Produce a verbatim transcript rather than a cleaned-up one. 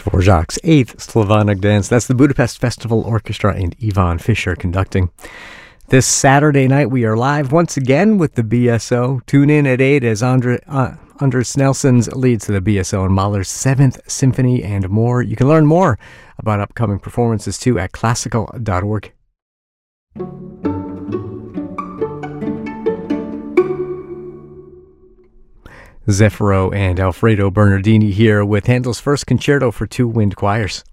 Dvorak's Eighth Slavonic Dance. That's the Budapest Festival Orchestra and Ivan Fischer conducting. This Saturday night, we are live once again with the B S O. Tune in at eight as Andre, uh, Anders Nelsons leads the B S O and Mahler's Seventh Symphony and more. You can learn more about upcoming performances too at classical dot org. Zeffiro and Alfredo Bernardini here with Handel's first concerto for two wind choirs.